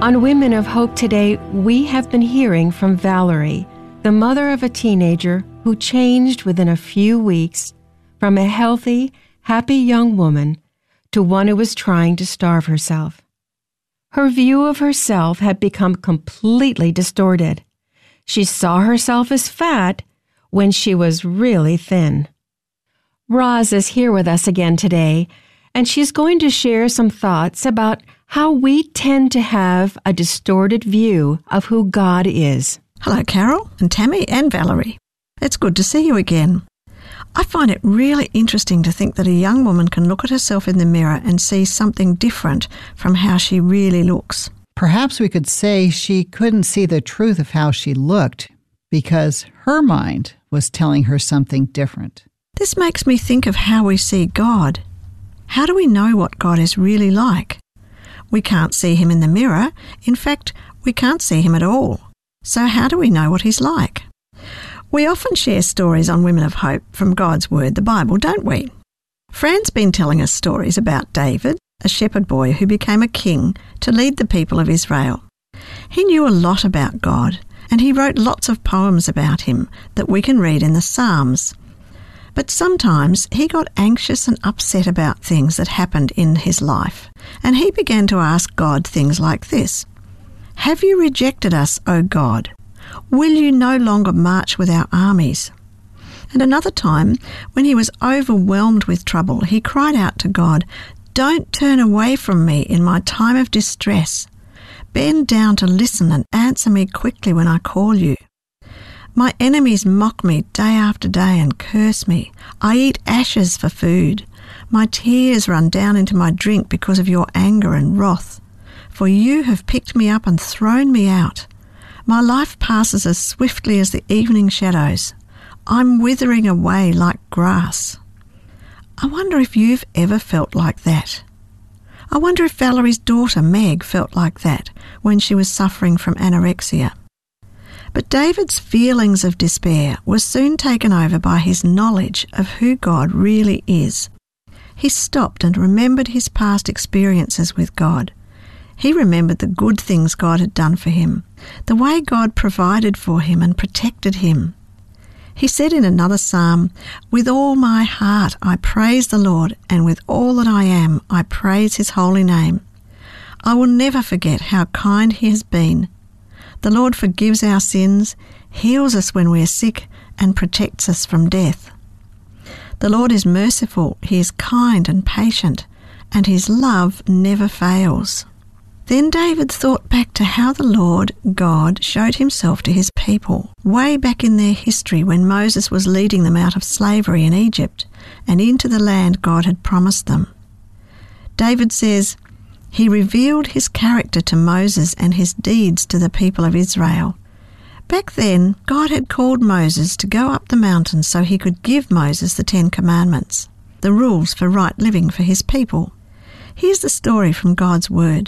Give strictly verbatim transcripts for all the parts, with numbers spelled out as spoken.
On Women of Hope today, we have been hearing from Valerie, the mother of a teenager who changed within a few weeks from a healthy, happy young woman to one who was trying to starve herself. Her view of herself had become completely distorted. She saw herself as fat when she was really thin. Roz is here with us again today, and she's going to share some thoughts about how we tend to have a distorted view of who God is. Hello, Carol and Tammy and Valerie. It's good to see you again. I find it really interesting to think that a young woman can look at herself in the mirror and see something different from how she really looks. Perhaps we could say she couldn't see the truth of how she looked because her mind was telling her something different. This makes me think of how we see God. How do we know what God is really like? We can't see him in the mirror. In fact, we can't see him at all. So how do we know what he's like? We often share stories on Women of Hope from God's Word, the Bible, don't we? Fran's been telling us stories about David, a shepherd boy who became a king to lead the people of Israel. He knew a lot about God, and he wrote lots of poems about him that we can read in the Psalms. But sometimes he got anxious and upset about things that happened in his life, and he began to ask God things like this: "Have you rejected us, O God? Will you no longer march with our armies?" And another time, when he was overwhelmed with trouble, he cried out to God, "Don't turn away from me in my time of distress. Bend down to listen and answer me quickly when I call you. My enemies mock me day after day and curse me. I eat ashes for food. My tears run down into my drink because of your anger and wrath. For you have picked me up and thrown me out. My life passes as swiftly as the evening shadows. I'm withering away like grass." I wonder if you've ever felt like that. I wonder if Valerie's daughter Meg felt like that when she was suffering from anorexia. But David's feelings of despair were soon taken over by his knowledge of who God really is. He stopped and remembered his past experiences with God. He remembered the good things God had done for him, the way God provided for him and protected him. He said in another psalm, "With all my heart I praise the Lord, and with all that I am I praise his holy name. I will never forget how kind he has been. The Lord forgives our sins, heals us when we are sick, and protects us from death. The Lord is merciful, he is kind and patient, and his love never fails." Then David thought back to how the Lord God showed himself to his people way back in their history when Moses was leading them out of slavery in Egypt and into the land God had promised them. David says, "He revealed his character to Moses and his deeds to the people of Israel." Back then, God had called Moses to go up the mountain so he could give Moses the Ten Commandments, the rules for right living for his people. Here's the story from God's Word.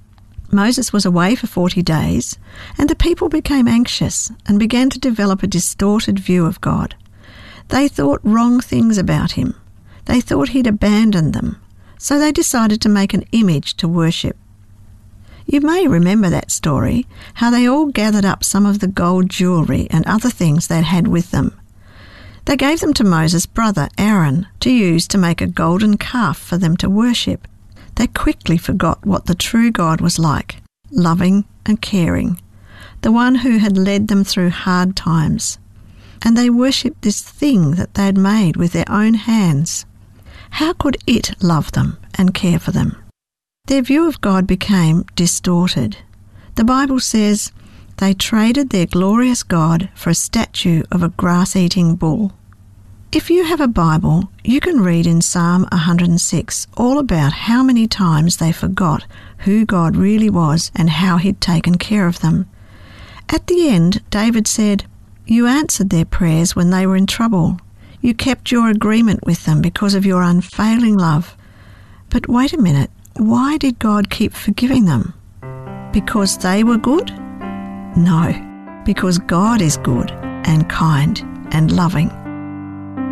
Moses was away for forty days, and the people became anxious and began to develop a distorted view of God. They thought wrong things about him. They thought he'd abandoned them, so they decided to make an image to worship. You may remember that story, how they all gathered up some of the gold jewellery and other things they'd had with them. They gave them to Moses' brother Aaron to use to make a golden calf for them to worship. They quickly forgot what the true God was like, loving and caring, the one who had led them through hard times. And they worshipped this thing that they had made with their own hands. How could it love them and care for them? Their view of God became distorted. The Bible says they traded their glorious God for a statue of a grass-eating bull. If you have a Bible, you can read in Psalm one hundred six all about how many times they forgot who God really was and how he'd taken care of them. At the end, David said, "You answered their prayers when they were in trouble. You kept your agreement with them because of your unfailing love." But wait a minute, why did God keep forgiving them? Because they were good? No, because God is good and kind and loving.